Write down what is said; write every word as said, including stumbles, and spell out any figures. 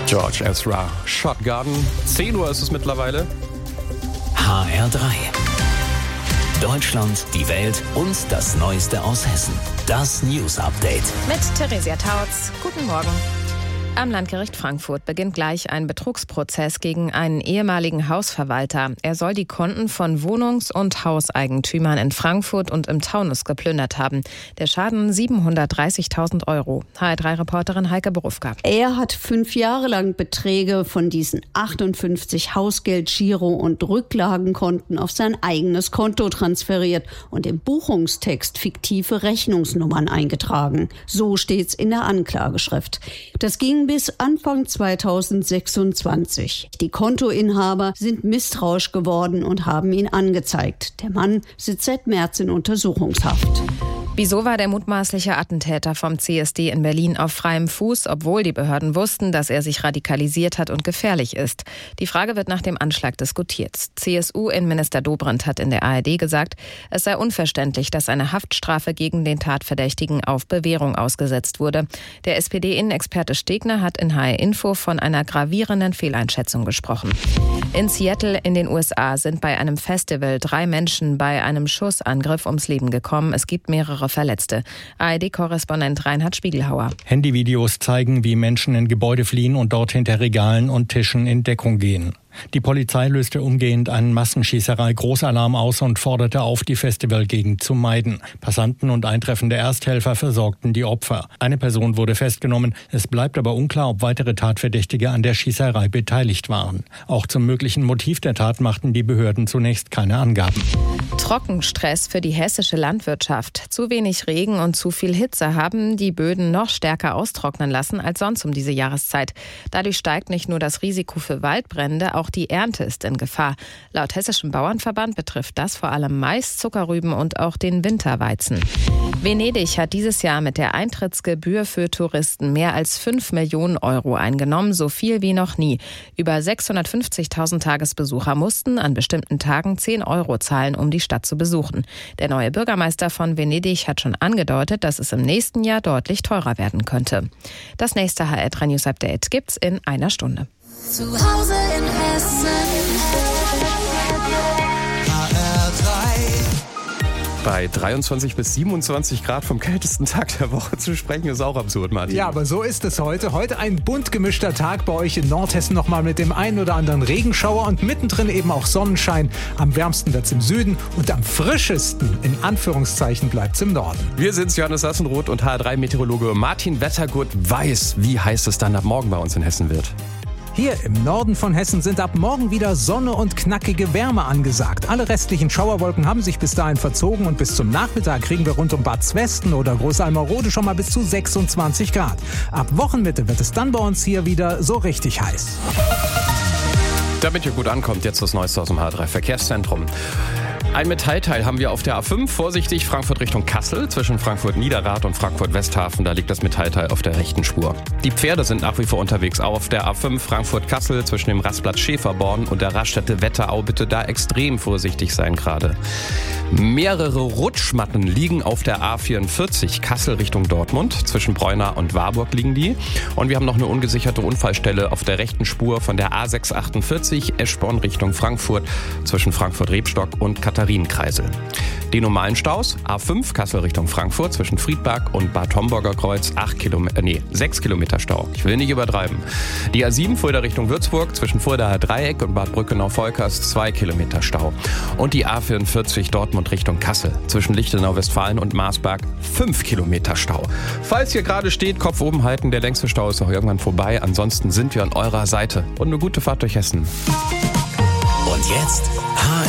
George Ezra, Shotgarden. zehn Uhr ist es mittlerweile. H R drei. Deutschland, die Welt und das Neueste aus Hessen. Das News Update. Mit Theresia Tautz. Guten Morgen. Am Landgericht Frankfurt beginnt gleich ein Betrugsprozess gegen einen ehemaligen Hausverwalter. Er soll die Konten von Wohnungs- und Hauseigentümern in Frankfurt und im Taunus geplündert haben. Der Schaden siebenhundertdreißigtausend Euro. H R drei Reporterin Heike Berufka. Er hat fünf Jahre lang Beträge von diesen achtundfünfzig Hausgeld-, Giro- und Rücklagenkonten auf sein eigenes Konto transferiert und im Buchungstext fiktive Rechnungsnummern eingetragen. So steht's in der Anklageschrift. Das ging bis Anfang zweitausendsechsundzwanzig. Die Kontoinhaber sind misstrauisch geworden und haben ihn angezeigt. Der Mann sitzt seit März in Untersuchungshaft. Wieso war der mutmaßliche Attentäter vom C S D in Berlin auf freiem Fuß, obwohl die Behörden wussten, dass er sich radikalisiert hat und gefährlich ist? Die Frage wird nach dem Anschlag diskutiert. C S U-Innenminister Dobrindt hat in der A R D gesagt, es sei unverständlich, dass eine Haftstrafe gegen den Tatverdächtigen auf Bewährung ausgesetzt wurde. Der S P D-Innenexperte Stegner hat in H R Info von einer gravierenden Fehleinschätzung gesprochen. In Seattle in den U S A sind bei einem Festival drei Menschen bei einem Schussangriff ums Leben gekommen. Es gibt mehrere Verletzte. A R D-Korrespondent Reinhard Spiegelhauer. Handyvideos zeigen, wie Menschen in Gebäude fliehen und dort hinter Regalen und Tischen in Deckung gehen. Die Polizei löste umgehend einen Massenschießerei-Großalarm aus und forderte auf, die Festivalgegend zu meiden. Passanten und eintreffende Ersthelfer versorgten die Opfer. Eine Person wurde festgenommen. Es bleibt aber unklar, ob weitere Tatverdächtige an der Schießerei beteiligt waren. Auch zum möglichen Motiv der Tat machten die Behörden zunächst keine Angaben. Trockenstress für die hessische Landwirtschaft. Zu wenig Regen und zu viel Hitze haben die Böden noch stärker austrocknen lassen als sonst um diese Jahreszeit. Dadurch steigt nicht nur das Risiko für Waldbrände, auch die Ernte ist in Gefahr. Laut Hessischem Bauernverband betrifft das vor allem Mais, Zuckerrüben und auch den Winterweizen. Venedig hat dieses Jahr mit der Eintrittsgebühr für Touristen mehr als fünf Millionen Euro eingenommen, so viel wie noch nie. Über sechshundertfünfzigtausend Tagesbesucher mussten an bestimmten Tagen zehn Euro zahlen, um die Stadt zu besuchen. Der neue Bürgermeister von Venedig hat schon angedeutet, dass es im nächsten Jahr deutlich teurer werden könnte. Das nächste H R drei News Update gibt's in einer Stunde. Zu Hause in Hessen. H R drei. Bei dreiundzwanzig bis siebenundzwanzig Grad vom kältesten Tag der Woche zu sprechen, ist auch absurd, Martin. Ja, aber so ist es heute. Heute ein bunt gemischter Tag bei euch in Nordhessen, nochmal mit dem einen oder anderen Regenschauer und mittendrin eben auch Sonnenschein. Am wärmsten wird's im Süden und am frischesten, in Anführungszeichen, bleibt's im Norden. Wir sind's, Johannes Sassenroth und H R drei Meteorologe Martin Wettergut weiß, wie heiß es dann ab morgen bei uns in Hessen wird. Hier im Norden von Hessen sind ab morgen wieder Sonne und knackige Wärme angesagt. Alle restlichen Schauerwolken haben sich bis dahin verzogen und bis zum Nachmittag kriegen wir rund um Bad Zwesten oder Großalmerode schon mal bis zu sechsundzwanzig Grad. Ab Wochenmitte wird es dann bei uns hier wieder so richtig heiß. Damit ihr gut ankommt, jetzt das Neueste aus dem H R drei Verkehrszentrum. Ein Metallteil haben wir auf der A fünf, vorsichtig, Frankfurt Richtung Kassel, zwischen Frankfurt-Niederrad und Frankfurt-Westhafen, da liegt das Metallteil auf der rechten Spur. Die Pferde sind nach wie vor unterwegs, auch auf der A fünf Frankfurt-Kassel, zwischen dem Rastplatz Schäferborn und der Raststätte Wetterau, bitte da extrem vorsichtig sein gerade. Mehrere Rutschmatten liegen auf der A vierundvierzig, Kassel Richtung Dortmund, zwischen Preuna und Warburg liegen die. Und wir haben noch eine ungesicherte Unfallstelle auf der rechten Spur von der A sechshundertachtundvierzig, Eschborn Richtung Frankfurt, zwischen Frankfurt-Rebstock und Katharinenkreisel. Die normalen Staus, A fünf Kassel Richtung Frankfurt, zwischen Friedberg und Bad Homburger Kreuz, acht Kilometer, nee, sechs Kilometer Stau. Ich will nicht übertreiben. Die A sieben Fulda Richtung Würzburg, zwischen Fuldaer Dreieck und Bad Brückenau-Volkers, zwei Kilometer Stau. Und die A vierundvierzig Dortmund Richtung Kassel, zwischen Lichtenau-Westfalen und Marsberg, fünf Kilometer Stau. Falls ihr gerade steht, Kopf oben halten, der längste Stau ist auch irgendwann vorbei. Ansonsten sind wir an eurer Seite. Und eine gute Fahrt durch Hessen. Und jetzt H